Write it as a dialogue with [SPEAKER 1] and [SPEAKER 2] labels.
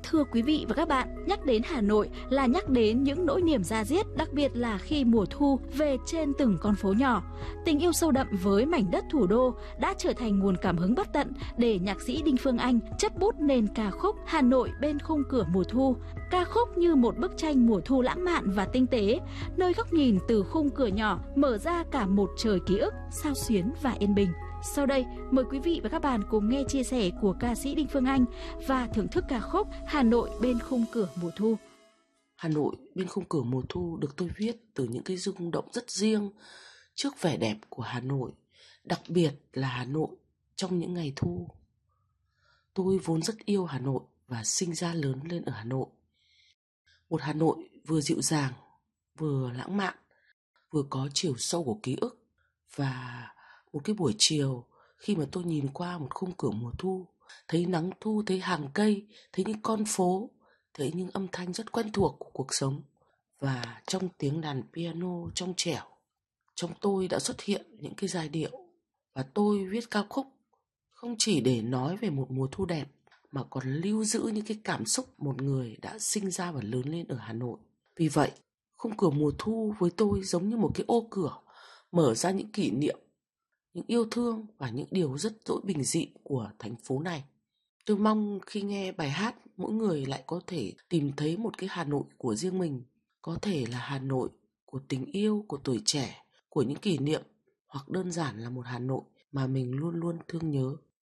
[SPEAKER 1] Thưa quý vị và các bạn, nhắc đến Hà Nội là nhắc đến những nỗi niềm da diết, đặc biệt là khi mùa thu về trên từng con phố nhỏ. Tình yêu sâu đậm với mảnh đất thủ đô đã trở thành nguồn cảm hứng bất tận để nhạc sĩ Đinh Phương Anh chấp bút nền ca khúc Hà Nội bên khung cửa mùa thu. Ca khúc như một bức tranh mùa thu lãng mạn và tinh tế, nơi góc nhìn từ khung cửa nhỏ mở ra cả một trời ký ức, xao xuyến và yên bình. Sau đây, mời quý vị và các bạn cùng nghe chia sẻ của ca sĩ Đinh Phương Anh và thưởng thức ca khúc Hà Nội bên khung cửa mùa thu.
[SPEAKER 2] Hà Nội bên khung cửa mùa thu được tôi viết từ những cái rung động rất riêng trước vẻ đẹp của Hà Nội, đặc biệt là Hà Nội trong những ngày thu. Tôi vốn rất yêu Hà Nội và sinh ra lớn lên ở Hà Nội. Một Hà Nội vừa dịu dàng, vừa lãng mạn, vừa có chiều sâu của ký ức. Và một cái buổi chiều khi mà tôi nhìn qua một khung cửa mùa thu, thấy nắng thu, thấy hàng cây, thấy những con phố, thấy những âm thanh rất quen thuộc của cuộc sống. Và trong tiếng đàn piano trong trẻo, trong tôi đã xuất hiện những cái giai điệu. Và tôi viết ca khúc không chỉ để nói về một mùa thu đẹp, mà còn lưu giữ những cái cảm xúc một người đã sinh ra và lớn lên ở Hà Nội. Vì vậy, khung cửa mùa thu với tôi giống như một cái ô cửa mở ra những kỷ niệm, những yêu thương và những điều rất dỗi bình dị của thành phố này. Tôi mong khi nghe bài hát, mỗi người lại có thể tìm thấy một cái Hà Nội của riêng mình. Có thể là Hà Nội của tình yêu, của tuổi trẻ, của những kỷ niệm, hoặc đơn giản là một Hà Nội mà mình luôn luôn thương nhớ.